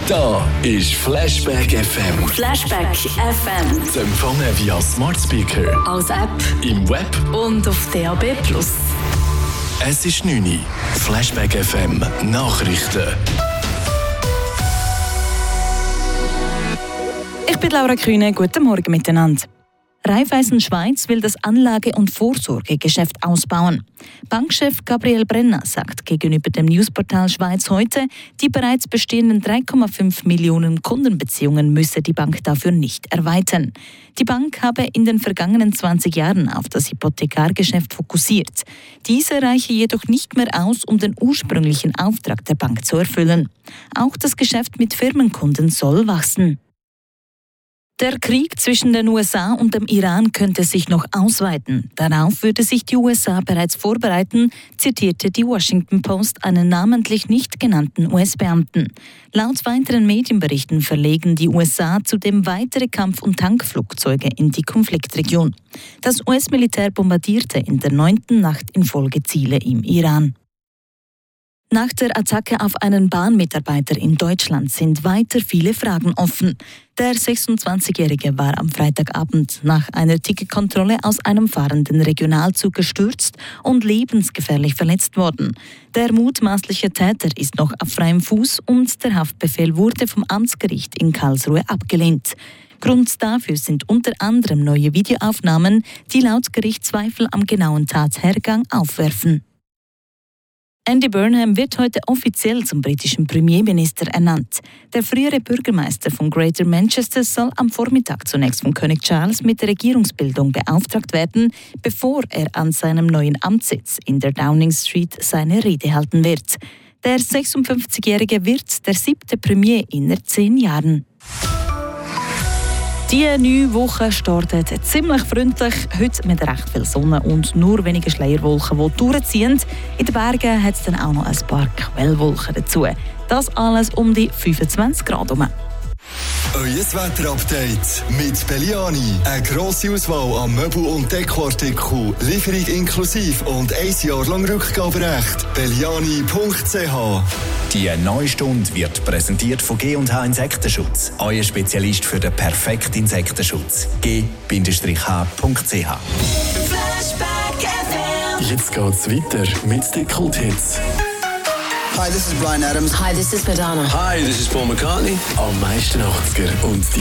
Da ist Flashback FM. Flashback FM. Zu empfangen via Smart Speaker, Als App im Web. und auf DAB+. Es ist 9 Uhr. Flashback FM Nachrichten. Ich bin Laura Kühne, guten Morgen miteinander. Raiffeisen Schweiz will das Anlage- und Vorsorgegeschäft ausbauen. Bankchef Gabriel Brenner sagt gegenüber dem Newsportal Schweiz heute, die bereits bestehenden 3,5 Millionen Kundenbeziehungen müsse die Bank dafür nicht erweitern. Die Bank habe in den vergangenen 20 Jahren auf das Hypothekargeschäft fokussiert. Diese reiche jedoch nicht mehr aus, um den ursprünglichen Auftrag der Bank zu erfüllen. Auch das Geschäft mit Firmenkunden soll wachsen. Der Krieg zwischen den USA und dem Iran könnte sich noch ausweiten. Darauf würde sich die USA bereits vorbereiten, zitierte die Washington Post einen namentlich nicht genannten US-Beamten. Laut weiteren Medienberichten verlegen die USA zudem weitere Kampf- und Tankflugzeuge in die Konfliktregion. Das US-Militär bombardierte in der 9. Nacht in Folge Ziele im Iran. Nach der Attacke auf einen Bahnmitarbeiter in Deutschland sind weiter viele Fragen offen. Der 26-Jährige war am Freitagabend nach einer Ticketkontrolle aus einem fahrenden Regionalzug gestürzt und lebensgefährlich verletzt worden. Der mutmaßliche Täter ist noch auf freiem Fuß und der Haftbefehl wurde vom Amtsgericht in Karlsruhe abgelehnt. Grund dafür sind unter anderem neue Videoaufnahmen, die laut Gericht Zweifel am genauen Tathergang aufwerfen. Andy Burnham wird heute offiziell zum britischen Premierminister ernannt. Der frühere Bürgermeister von Greater Manchester soll am Vormittag zunächst von König Charles mit der Regierungsbildung beauftragt werden, bevor er an seinem neuen Amtssitz in der Downing Street seine Rede halten wird. Der 56-Jährige wird der 7. Premier in 10 Jahren. Die neue Woche startet ziemlich freundlich, heute mit recht viel Sonne und nur wenige Schleierwolken, die durchziehen. In den Bergen hat es dann auch noch ein paar Quellwolken dazu. Das alles um die 25 Grad herum. Euer Wetterupdate mit Belliani. Eine grosse Auswahl an Möbel- und Dekoartikeln, Lieferung inklusive und 1 Jahr lang Rückgaberecht. Belliani.ch. Die neue Stunde wird präsentiert von G&H Insektenschutz. Euer Spezialist für den perfekten Insektenschutz. G-H.ch. Jetzt geht's weiter mit den Kulthits. Hi, this is Bryan Adams. Hi, this is Madonna. Hi, this is Paul McCartney. Am meisten 80er und